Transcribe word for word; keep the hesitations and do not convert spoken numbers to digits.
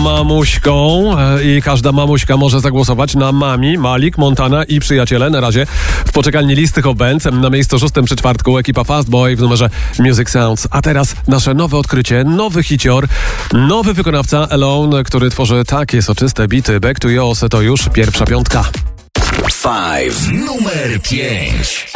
mamuśką i każda mamuśka może zagłosować na Mami, Malik, Montana i Przyjaciele. Na razie w poczekalni listy Hot Band. Na miejscu szóstym przy czwartku ekipa Fastboy w numerze Music Sounds. A teraz nasze nowe odkrycie, nowy hicior, nowy wykonawca Alone, który tworzy takie soczyste bity. Back to Yours to już pierwsza piątka. Five. Numer pięć.